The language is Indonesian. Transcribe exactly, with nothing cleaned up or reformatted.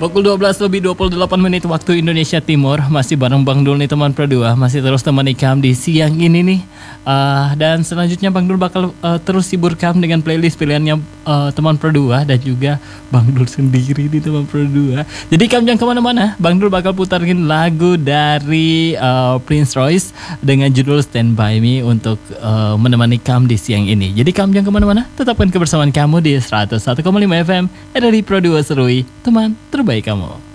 Pukul dua belas lebih dua puluh delapan menit waktu Indonesia Timur. Masih bareng Bang Dul nih teman Perdua. Masih terus temani kamu di siang ini nih. uh, Dan selanjutnya Bang Dul bakal uh, terus hibur kamu dengan playlist pilihannya uh, teman Perdua. Dan juga Bang Dul sendiri di teman Perdua. Jadi kamu jangan kemana-mana. Bang Dul bakal putarin lagu dari uh, Prince Royce dengan judul Stand By Me untuk uh, menemani kamu di siang ini. Jadi kamu jangan kemana-mana. Tetapkan kebersamaan kamu di seratus satu koma lima F M R R I Perdua Serui, teman terbaik kamu.